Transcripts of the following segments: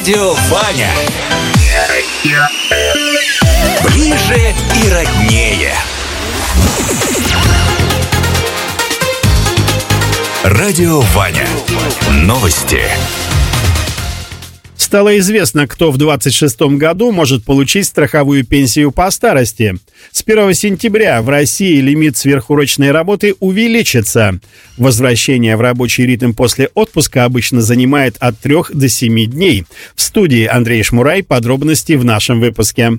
Радио Ваня. Ближе и роднее. Радио Ваня. Новости. Стало известно, кто в 2026 году может получить страховую пенсию по старости. С 1 сентября в России лимит сверхурочной работы увеличится. Возвращение в рабочий ритм после отпуска обычно занимает от 3 до 7 дней. В студии Андрей Шмурай. Подробности в нашем выпуске.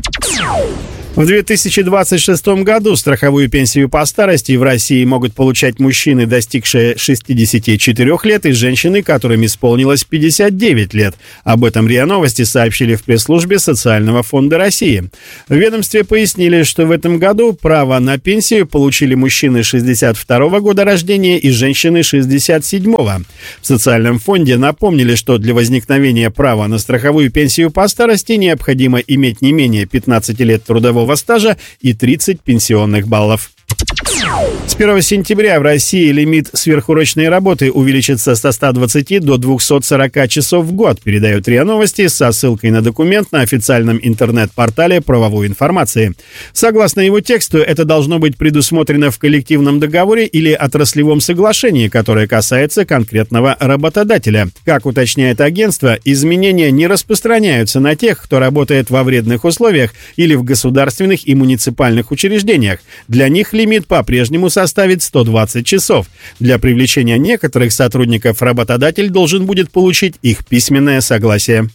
В 2026 году страховую пенсию по старости в России могут получать мужчины, достигшие 64 лет, и женщины, которым исполнилось 59 лет. Об этом РИА Новости сообщили в пресс-службе Социального фонда России. В ведомстве пояснили, что в этом году право на пенсию получили мужчины 62 года рождения и женщины 67-го. В Социальном фонде напомнили, что для возникновения права на страховую пенсию по старости необходимо иметь не менее 15 лет трудового стажа и 30 пенсионных баллов. С 1 сентября в России лимит сверхурочной работы увеличится со 120 до 240 часов в год, передают РИА Новости со ссылкой на документ на официальном интернет-портале правовой информации. Согласно его тексту, это должно быть предусмотрено в коллективном договоре или отраслевом соглашении, которое касается конкретного работодателя. Как уточняет агентство, изменения не распространяются на тех, кто работает во вредных условиях или в государственных и муниципальных учреждениях. Для них лимит по-прежнему составит 120 часов. Для привлечения некоторых сотрудников работодатель должен будет получить их письменное согласие.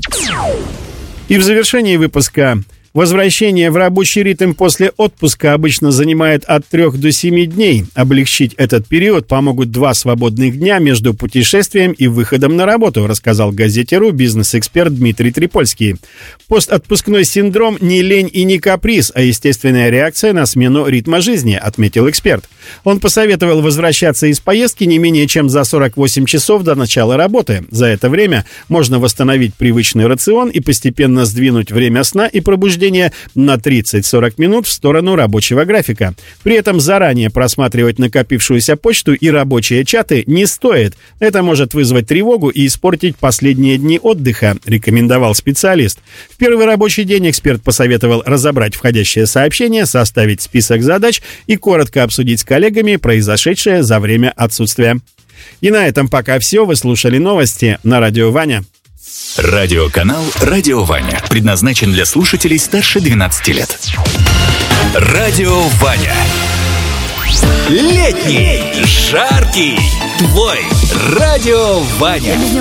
И в завершении выпуска. Возвращение в рабочий ритм после отпуска обычно занимает от 3 до 7 дней. Облегчить этот период помогут 2 свободных дня между путешествием и выходом на работу, рассказал газете РУ бизнес-эксперт Дмитрий Трипольский. Постотпускной синдром не лень и не каприз, а естественная реакция на смену ритма жизни, отметил эксперт. Он посоветовал возвращаться из поездки не менее чем за 48 часов до начала работы. За это время можно восстановить привычный рацион и постепенно сдвинуть время сна и пробуждения на 30-40 минут в сторону рабочего графика. При этом заранее просматривать накопившуюся почту и рабочие чаты не стоит. Это может вызвать тревогу и испортить последние дни отдыха, рекомендовал специалист. В первый рабочий день эксперт посоветовал разобрать входящие сообщения, составить список задач и коротко обсудить с коллегами произошедшее за время отсутствия. И на этом пока все. Вы слушали новости на Радио Ваня. Радиоканал «Радио Ваня» предназначен для слушателей старше 12 лет. Радио Ваня. Летний, жаркий, твой Радио Ваня.